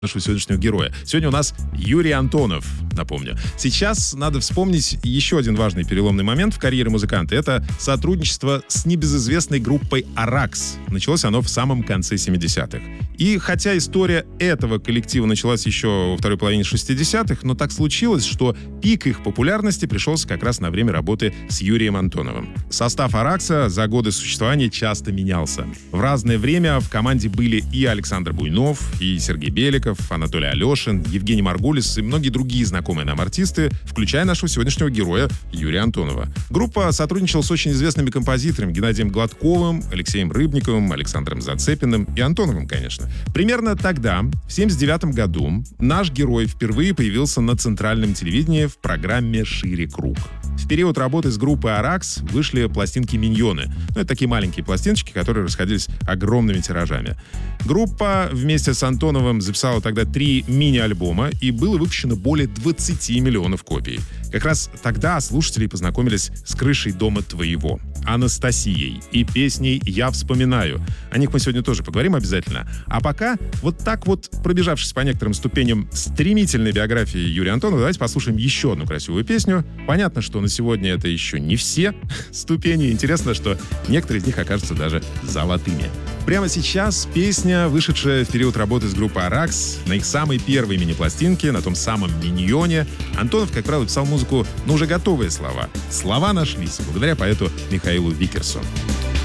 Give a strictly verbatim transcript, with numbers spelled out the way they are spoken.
нашего сегодняшнего героя. Сегодня у нас Юрий Антонов, напомню. Сейчас надо вспомнить еще один важный переломный момент в карьере музыканта. Это сотрудничество с небезызвестной группой «Аракс». Началось оно в самом конце семидесятых. И хотя история этого коллектива началась еще во второй половине шестидесятых, но так случилось, что пик их популярности пришелся как раз на время работы с Юрием Антоновым. Состав «Аракса» за годы существования часто менялся. В разное время в команде были и Александр Буйнов, и Сергей Беликов, Анатолий Алешин, Евгений Маргулис и многие другие знакомые нам артисты, включая нашего сегодняшнего героя Юрия Антонова. Группа сотрудничала с очень известными композиторами Геннадием Гладковым, Алексеем Рыбниковым, Александром Зацепиным и Антоновым, конечно. Примерно тогда, в семьдесят девятом году, наш герой впервые появился на центральном телевидении в программе «Шире круг». В период работы с группой «Аракс» вышли пластинки «Миньоны». Ну, это такие маленькие пластиночки, которые расходились огромными тиражами. Группа вместе с Антоновым записала тогда три мини-альбома, и было выпущено более двадцати миллионов копий. Как раз тогда слушатели познакомились с «Крышей дома твоего», Анастасией и песней «Я вспоминаю». О них мы сегодня тоже поговорим обязательно. А пока, вот так вот, пробежавшись по некоторым ступеням стремительной биографии Юрия Антонова, давайте послушаем еще одну красивую песню. Понятно, что на сегодня это еще не все ступени. Интересно, что некоторые из них окажутся даже золотыми. Прямо сейчас песня, вышедшая в период работы с группой «Аракс», на их самой первой мини-пластинке, на том самом «Миньоне». Антонов, как правило, писал музыку на уже готовые слова. Слова нашлись благодаря поэту Михаилу Викерсу.